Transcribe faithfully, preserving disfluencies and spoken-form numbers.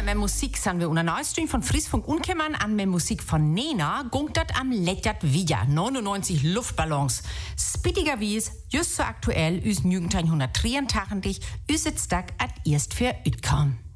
Mit Musik sind wir unter Neustream von Friesfunk unkämmern an mit Musik von Nena, gungt dat am Lettjat wieder neunundneunzig Luftballons. Spittiger wies, just so aktuell, üs neunzehnhundertdreiundachtzig, üs jetzt at erst für ütkam.